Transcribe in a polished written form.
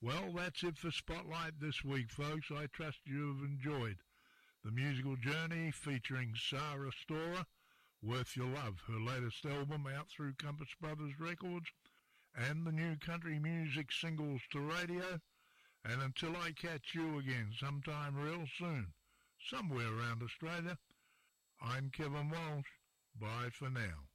Well, that's it for Spotlight this week, folks. I trust you have enjoyed the musical journey featuring Sarah Storer, Worth Your Love, her latest album out through Compass Brothers Records, and the new country music singles to radio. And until I catch you again sometime real soon, somewhere around Australia, I'm Kevin Walsh. Bye for now.